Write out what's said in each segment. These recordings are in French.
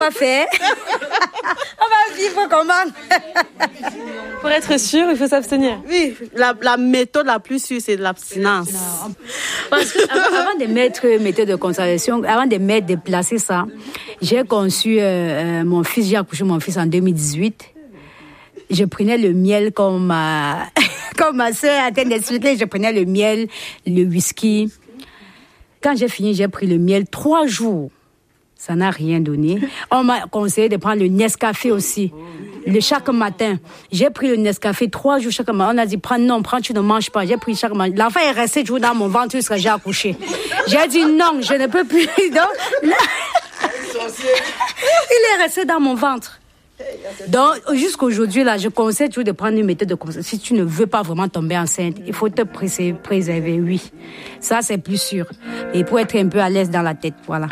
Pas fait. On va vivre comment? Pour être sûr, il faut s'abstenir. Oui, la méthode la plus sûre, c'est l'abstinence. Parce que avant de mettre méthode de contraception, avant de placer ça, j'ai conçu mon fils, j'ai accouché mon fils en 2018. Je prenais le miel comme ma sœur a d'expliquer, je prenais le miel, le whisky. Quand j'ai fini, j'ai pris le miel 3 jours. Ça n'a rien donné. On m'a conseillé de prendre le Nescafé aussi. Chaque matin. J'ai pris le Nescafé 3 jours chaque matin. On a dit, prends, tu ne manges pas. J'ai pris chaque matin. L'enfant est resté toujours dans mon ventre jusqu'à j'ai accouché. J'ai dit non, je ne peux plus. Donc, là, il est resté dans mon ventre. Donc, jusqu'aujourd'hui, là, je conseille toujours de prendre une méthode de contraception. Si tu ne veux pas vraiment tomber enceinte, il faut te préserver, oui. Ça, c'est plus sûr. Et pour être un peu à l'aise dans la tête, voilà.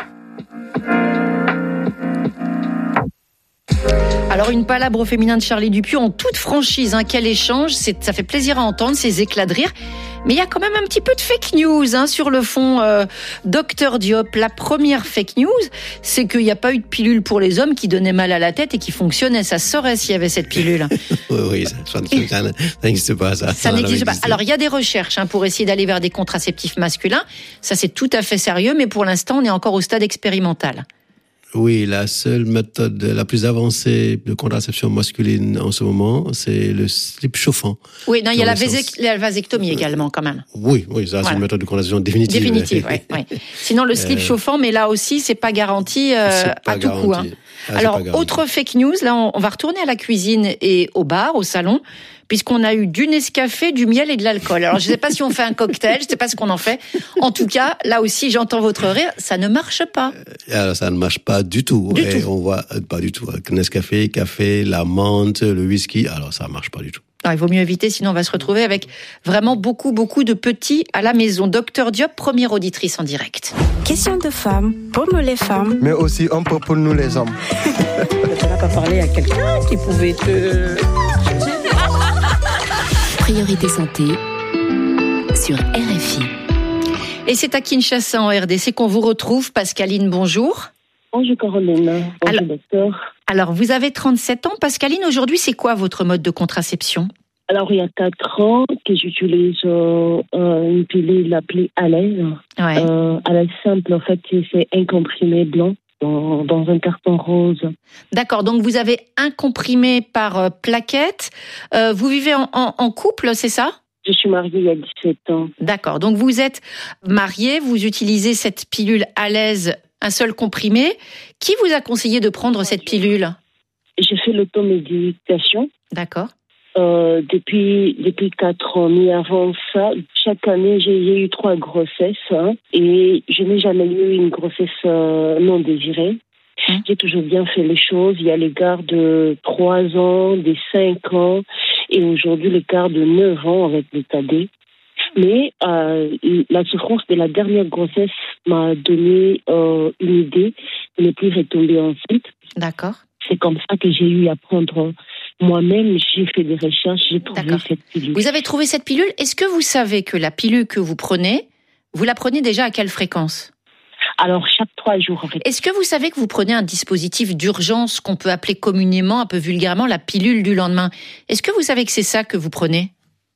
Alors, une palabre au féminin de Charlie Dupuis en toute franchise, quel échange, ça fait plaisir à entendre, ces éclats de rire. Mais il y a quand même un petit peu de fake news sur le fond. Docteur Diop, la première fake news, c'est qu'il n'y a pas eu de pilule pour les hommes qui donnaient mal à la tête et qui fonctionnait. Ça saurait s'il y avait cette pilule. Oui, ça n'existe pas, ça. Ça n'existe pas. Alors, il y a des recherches pour essayer d'aller vers des contraceptifs masculins. Ça, c'est tout à fait sérieux, mais pour l'instant, on est encore au stade expérimental. Oui, la seule méthode la plus avancée de contraception masculine en ce moment, c'est le slip chauffant. Oui, non, il y a la vasectomie également, quand même. Oui, ça, c'est une méthode de contraception définitive. Définitive, oui. Sinon, le slip chauffant, mais là aussi, c'est pas garanti à tout coup. Alors, autre fake news, là, on va retourner à la cuisine et au bar, au salon, puisqu'on a eu du Nescafé, du miel et de l'alcool. Alors, je ne sais pas si on fait un cocktail, je ne sais pas ce qu'on en fait. En tout cas, là aussi, j'entends votre rire, ça ne marche pas. Alors, ça ne marche pas du tout. On voit pas du tout. Avec Nescafé, café, la menthe, le whisky, alors ça ne marche pas du tout. Alors, il vaut mieux éviter, sinon on va se retrouver avec vraiment beaucoup de petits à la maison. Docteur Diop, première auditrice en direct. Question de femmes, pour nous les femmes. Mais aussi un peu pour nous les hommes. Tu n'as pas parlé à quelqu'un qui pouvait te... Priorité santé sur RFI. Et c'est à Kinshasa en RDC qu'on vous retrouve. Pascaline, bonjour. Bonjour Caroline, bonjour docteur. Alors, vous avez 37 ans. Pascaline, aujourd'hui, c'est quoi votre mode de contraception ? Alors, il y a 4 ans que j'utilise une pilule appelée Alez. Ouais. Alez simple, en fait, c'est un comprimé blanc dans un carton rose. D'accord, donc vous avez un comprimé par plaquette. Vous vivez en couple, c'est ça ? Je suis mariée il y a 17 ans. D'accord, donc vous êtes mariée, vous utilisez cette pilule Alez, un seul comprimé. Qui vous a conseillé de prendre cette pilule ? J'ai fait l'automédication. D'accord. Depuis 4 ans. Mais avant ça, chaque année, j'ai eu 3 grossesses et je n'ai jamais eu une grossesse non désirée. J'ai toujours bien fait les choses. Il y a l'écart de 3 ans, de 5 ans et aujourd'hui l'écart de 9 ans avec le cadet. Mais la souffrance de la dernière grossesse m'a donné une idée de ne plus retomber enceinte. D'accord. C'est comme ça que j'ai eu à prendre moi-même. J'ai fait des recherches, j'ai trouvé cette pilule. Vous avez trouvé cette pilule. Est-ce que vous savez que la pilule que vous la prenez déjà à quelle fréquence ? Alors, chaque 3 jours, en fait. Est-ce que vous savez que vous prenez un dispositif d'urgence qu'on peut appeler communément, un peu vulgairement, la pilule du lendemain ? Est-ce que vous savez que c'est ça que vous prenez ?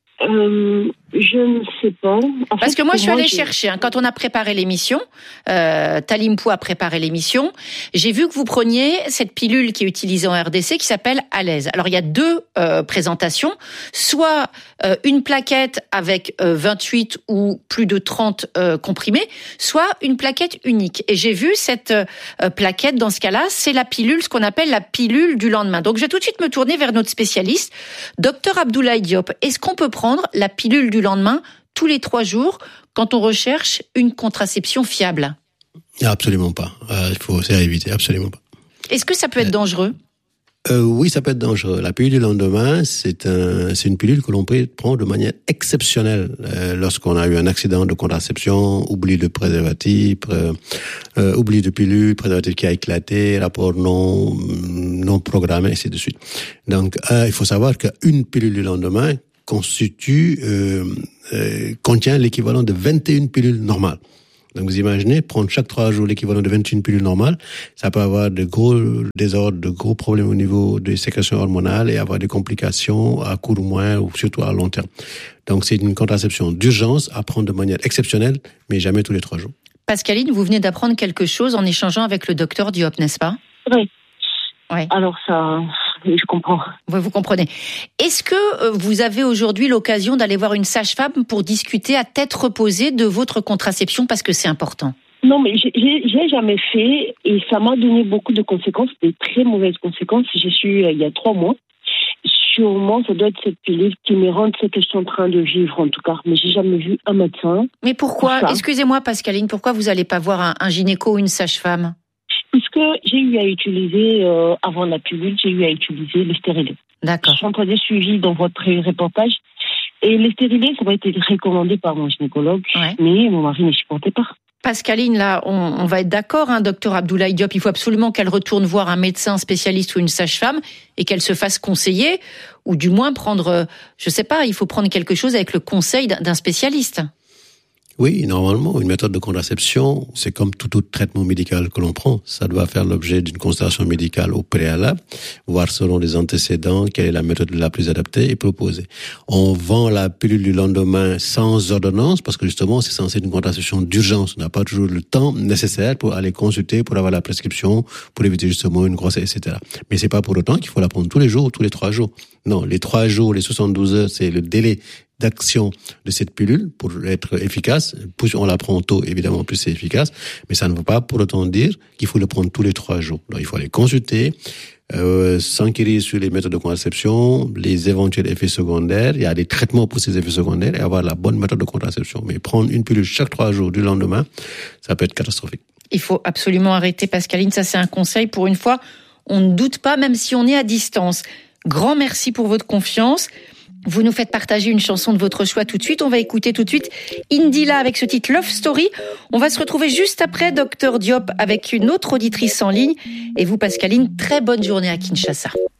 Je ne sais pas. Parce que moi, je suis allée chercher. Quand on a préparé l'émission, Talimpo a préparé l'émission, j'ai vu que vous preniez cette pilule qui est utilisée en RDC qui s'appelle Alez. Alors, il y a 2 présentations. Soit une plaquette avec 28 ou plus de 30 comprimés, soit une plaquette unique. Et j'ai vu cette plaquette, dans ce cas-là, c'est la pilule, ce qu'on appelle la pilule du lendemain. Donc, je vais tout de suite me tourner vers notre spécialiste, Dr Abdoulaye Diop. Est-ce qu'on peut prendre la pilule du lendemain tous les 3 jours quand on recherche une contraception fiable ? Absolument pas. Il faut éviter, absolument pas. Est-ce que ça peut être dangereux ? Oui, ça peut être dangereux. La pilule du lendemain, c'est une pilule que l'on peut prendre de manière exceptionnelle lorsqu'on a eu un accident de contraception, oubli de préservatif, oubli de pilule, préservatif qui a éclaté, rapport non programmé, ainsi de suite. Donc, il faut savoir qu'une pilule du lendemain contient l'équivalent de 21 pilules normales. Donc vous imaginez, prendre chaque 3 jours l'équivalent de 21 pilules normales, ça peut avoir de gros désordres, de gros problèmes au niveau des sécrétions hormonales et avoir des complications à court ou moyen ou surtout à long terme. Donc c'est une contraception d'urgence à prendre de manière exceptionnelle, mais jamais tous les 3 jours. Pascaline, vous venez d'apprendre quelque chose en échangeant avec le docteur Diop, n'est-ce pas? Oui. Ouais. Alors ça, je comprends. Vous comprenez. Est-ce que vous avez aujourd'hui l'occasion d'aller voir une sage-femme pour discuter à tête reposée de votre contraception parce que c'est important? Non, mais j'ai jamais fait et ça m'a donné beaucoup de conséquences, des très mauvaises conséquences. J'ai su il y a 3 mois. Sûrement, ça doit être cette pilule qui me rend ce que je suis en train de vivre, en tout cas. Mais j'ai jamais vu un médecin. Mais pourquoi? Excusez-moi, Pascaline, pourquoi vous n'allez pas voir un gynéco ou une sage-femme? Puisque j'ai eu à utiliser, avant la pilule, j'ai eu à utiliser le stérilet. D'accord. Je suis en train de suivi dans votre reportage. Et le stérilet, ça m'a été recommandé par mon gynécologue. Ouais. Mais mon mari ne supportait pas. Pascaline, là, on va être d'accord, hein, docteur Abdoulaye Diop, il faut absolument qu'elle retourne voir un médecin spécialiste ou une sage-femme et qu'elle se fasse conseiller, ou du moins prendre, je sais pas, il faut prendre quelque chose avec le conseil d'un spécialiste. Oui, normalement, une méthode de contraception, c'est comme tout autre traitement médical que l'on prend. Ça doit faire l'objet d'une consultation médicale au préalable, voir selon les antécédents quelle est la méthode la plus adaptée et proposée. On vend la pilule du lendemain sans ordonnance parce que justement, c'est censé être une contraception d'urgence. On n'a pas toujours le temps nécessaire pour aller consulter, pour avoir la prescription, pour éviter justement une grossesse, etc. Mais c'est pas pour autant qu'il faut la prendre tous les jours ou tous les 3 jours. Non, les 3 jours, les 72 heures, c'est le délai d'action de cette pilule pour être efficace. Plus on la prend tôt, évidemment, plus c'est efficace. Mais ça ne veut pas pour autant dire qu'il faut le prendre tous les 3 jours. Donc, il faut aller consulter, s'enquérir sur les méthodes de contraception, les éventuels effets secondaires. Il y a des traitements pour ces effets secondaires et avoir la bonne méthode de contraception. Mais prendre une pilule chaque 3 jours du lendemain, ça peut être catastrophique. Il faut absolument arrêter, Pascaline. Ça, c'est un conseil. Pour une fois, on ne doute pas, même si on est à distance. Grand merci pour votre confiance. Vous nous faites partager une chanson de votre choix tout de suite. On va écouter tout de suite Indila avec ce titre Love Story. On va se retrouver juste après Dr Diop avec une autre auditrice en ligne. Et vous, Pascaline, très bonne journée à Kinshasa.